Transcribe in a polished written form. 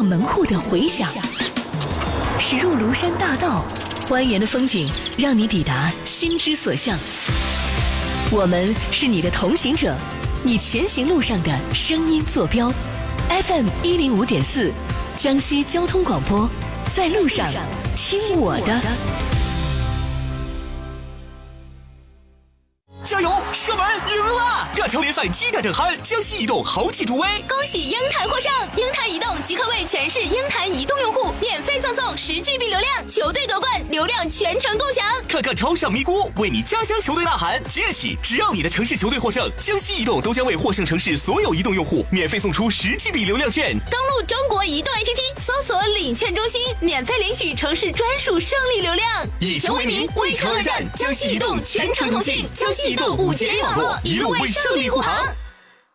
门户的回响。驶入庐山大道，蜿蜒的风景让你抵达心之所向。我们是你的同行者，你前行路上的声音坐标。FM 105.4，江西交通广播，在路上听我的。 加油！射门赢了！亚超联赛激战正酣，江西移动豪气助威， 恭喜鹰潭获胜！鹰潭移动即刻为全市鹰潭移动用户免费赠送10GB 流量，球队夺冠，流量全程共享。 看看超上咪咕，为你家乡球队呐喊！即日起，只要你的城市球队获胜，江西移动都将为获胜城市所有移动用户免费送出10GB 流量券。 登录中国移动 APP， 搜索领券中心，免费领取城市专属胜利流量。 以球为名，为城而战，江西移动全程同信，江西移动5G 网络，一路为胜利护航。